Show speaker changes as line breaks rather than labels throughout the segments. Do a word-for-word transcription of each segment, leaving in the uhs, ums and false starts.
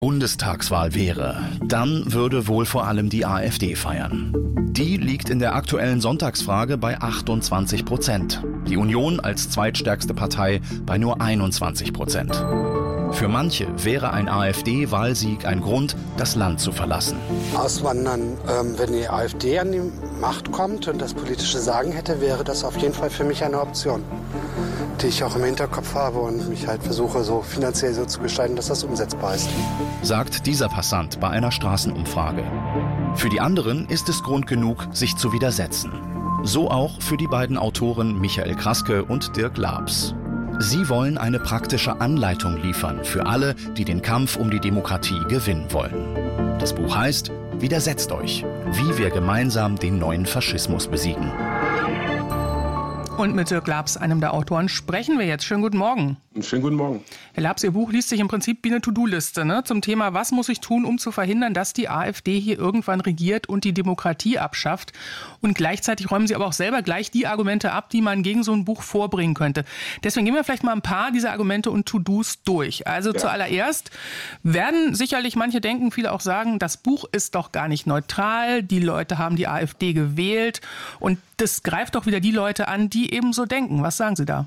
Bundestagswahl wäre, dann würde wohl vor allem die AfD feiern. Die liegt in der aktuellen Sonntagsfrage bei achtundzwanzig Prozent. Die Union als zweitstärkste Partei bei nur einundzwanzig Prozent. Für manche wäre ein AfD-Wahlsieg ein Grund, das Land zu verlassen.
Auswandern, ähm, wenn die AfD an die Macht kommt und das politische Sagen hätte, wäre das auf jeden Fall für mich eine Option, die ich auch im Hinterkopf habe und mich halt versuche, so finanziell so zu gestalten, dass das umsetzbar ist.
Sagt dieser Passant bei einer Straßenumfrage. Für die anderen ist es Grund genug, sich zu widersetzen. So auch für die beiden Autoren Michael Kraske und Dirk Labs. Sie wollen eine praktische Anleitung liefern für alle, die den Kampf um die Demokratie gewinnen wollen. Das Buch heißt Widersetzt euch, wie wir gemeinsam den neuen Faschismus besiegen.
Und mit Dirk Labs, einem der Autoren, sprechen wir jetzt. Schönen guten Morgen.
Schönen guten Morgen.
Herr Labs, Ihr Buch liest sich im Prinzip wie eine To-Do-Liste, ne? Zum Thema, was muss ich tun, um zu verhindern, dass die AfD hier irgendwann regiert und die Demokratie abschafft. Und gleichzeitig räumen Sie aber auch selber gleich die Argumente ab, die man gegen so ein Buch vorbringen könnte. Deswegen gehen wir vielleicht mal ein paar dieser Argumente und To-Dos durch. Also ja. Zuallererst werden sicherlich manche denken, viele auch sagen, das Buch ist doch gar nicht neutral. Die Leute haben die AfD gewählt. Und das greift doch wieder die Leute an, die eben so denken. Was sagen Sie da?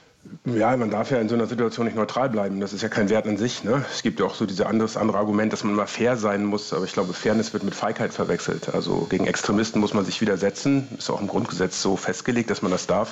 Ja, man darf ja in so einer Situation nicht neutral bleiben. Das ist ja kein Wert an sich. Ne? Es gibt ja auch so dieses andere, andere Argument, dass man mal fair sein muss. Aber ich glaube, Fairness wird mit Feigheit verwechselt. Also gegen Extremisten muss man sich widersetzen. Ist auch im Grundgesetz so festgelegt, dass man das darf.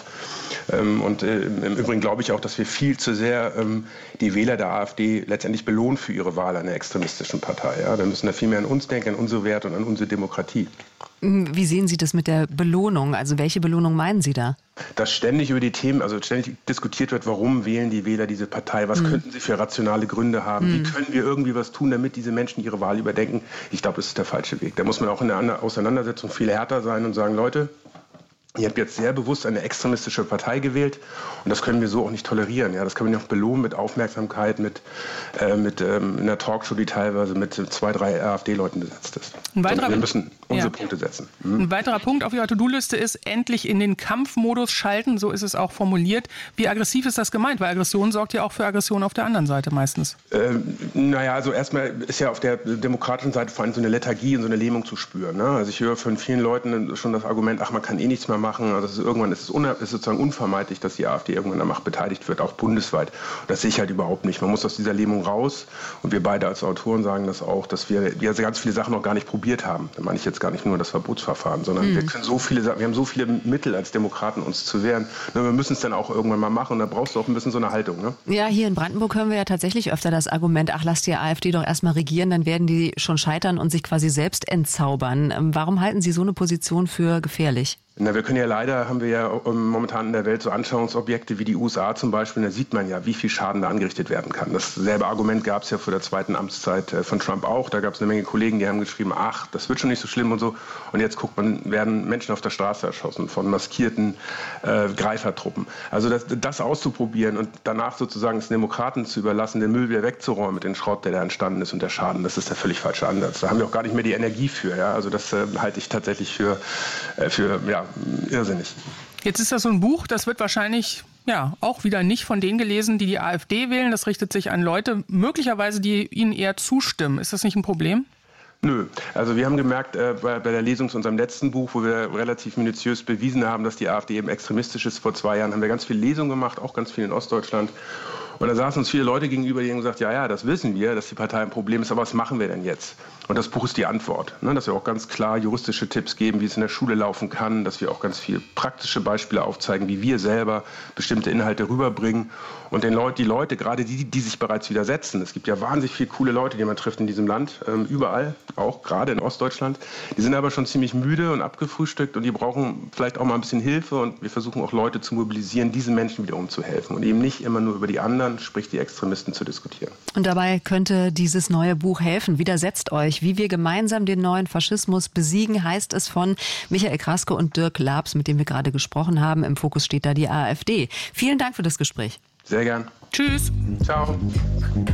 Und im Übrigen glaube ich auch, dass wir viel zu sehr die Wähler der AfD letztendlich belohnen für ihre Wahl einer extremistischen Partei. Ja? Wir müssen da viel mehr an uns denken, an unsere Werte und an unsere Demokratie.
Wie sehen Sie das mit der Belohnung? Also welche Belohnung meinen Sie da?
Dass ständig über die Themen, also ständig diskutiert wird, warum wählen die Wähler diese Partei, was mhm. könnten sie für rationale Gründe haben, mhm. wie können wir irgendwie was tun, damit diese Menschen ihre Wahl überdenken. Ich glaube, das ist der falsche Weg. Da muss man auch in der Auseinandersetzung viel härter sein und sagen, Leute, ihr habt jetzt sehr bewusst eine extremistische Partei gewählt und das können wir so auch nicht tolerieren. Ja, das können wir nicht belohnen mit Aufmerksamkeit, mit, äh, mit ähm, einer Talkshow, die teilweise mit zwei, drei AfD-Leuten besetzt ist.
Ein weiterer,
wir müssen unsere
ja.
Punkte setzen. Hm?
Ein weiterer Punkt auf Ihrer To-Do-Liste ist, endlich in den Kampfmodus schalten, so ist es auch formuliert. Wie aggressiv ist das gemeint? Weil Aggression sorgt ja auch für Aggression auf der anderen Seite meistens.
Ähm, naja, also erstmal ist ja auf der demokratischen Seite vor allem so eine Lethargie und so eine Lähmung zu spüren. Ne? Also ich höre von vielen Leuten schon das Argument, ach, man kann eh nichts mehr machen. machen. Also es ist irgendwann ist es ist es sozusagen unvermeidlich, dass die AfD irgendwann an der Macht beteiligt wird, auch bundesweit. Und das sehe ich halt überhaupt nicht. Man muss aus dieser Lähmung raus. Und wir beide als Autoren sagen das auch, dass wir, wir ganz viele Sachen noch gar nicht probiert haben. Da meine ich jetzt gar nicht nur das Verbotsverfahren, sondern mhm. wir können so viele, wir haben so viele Mittel als Demokraten, uns zu wehren. Nur wir müssen es dann auch irgendwann mal machen. Und da brauchst du auch ein bisschen so eine Haltung. Ne?
Ja, hier in Brandenburg hören wir ja tatsächlich öfter das Argument, ach, lass die AfD doch erstmal regieren, dann werden die schon scheitern und sich quasi selbst entzaubern. Warum halten Sie so eine Position für gefährlich?
Na, wir können ja leider, haben wir ja momentan in der Welt so Anschauungsobjekte wie die U S A zum Beispiel, da sieht man ja, wie viel Schaden da angerichtet werden kann. Dasselbe Argument gab es ja vor der zweiten Amtszeit von Trump auch. Da gab es eine Menge Kollegen, die haben geschrieben, ach, das wird schon nicht so schlimm und so. Und jetzt guckt man, werden Menschen auf der Straße erschossen von maskierten äh, Greifertruppen. Also das, das auszuprobieren und danach sozusagen es Demokraten zu überlassen, den Müll wieder wegzuräumen mit dem Schrott, der da entstanden ist und der Schaden, das ist der völlig falsche Ansatz. Da haben wir auch gar nicht mehr die Energie für. Ja? Also das äh, halte ich tatsächlich für, äh, für ja, irrsinnig.
Jetzt ist das so ein Buch, das wird wahrscheinlich ja auch wieder nicht von denen gelesen, die die AfD wählen. Das richtet sich an Leute, möglicherweise, die ihnen eher zustimmen. Ist das nicht ein Problem?
Nö. Also wir haben gemerkt äh, bei, bei der Lesung zu unserem letzten Buch, wo wir relativ minutiös bewiesen haben, dass die AfD eben extremistisch ist, vor zwei Jahren haben wir ganz viele Lesungen gemacht, auch ganz viel in Ostdeutschland. Und da saßen uns viele Leute gegenüber, die haben gesagt, ja, ja, das wissen wir, dass die Partei ein Problem ist, aber was machen wir denn jetzt? Und das Buch ist die Antwort, ne? Dass wir auch ganz klar juristische Tipps geben, wie es in der Schule laufen kann, dass wir auch ganz viele praktische Beispiele aufzeigen, wie wir selber bestimmte Inhalte rüberbringen und den Leuten, die Leute, gerade die, die sich bereits widersetzen, es gibt ja wahnsinnig viele coole Leute, die man trifft in diesem Land, ähm, überall, auch gerade in Ostdeutschland, die sind aber schon ziemlich müde und abgefrühstückt und die brauchen vielleicht auch mal ein bisschen Hilfe und wir versuchen auch Leute zu mobilisieren, diesen Menschen wiederum zu helfen und eben nicht immer nur über die anderen, sprich die Extremisten, zu diskutieren.
Und dabei könnte dieses neue Buch helfen. Widersetzt euch, wie wir gemeinsam den neuen Faschismus besiegen, heißt es von Michael Kraske und Dirk Labs, mit dem wir gerade gesprochen haben. Im Fokus steht da die AfD. Vielen Dank für das Gespräch.
Sehr gern.
Tschüss.
Ciao.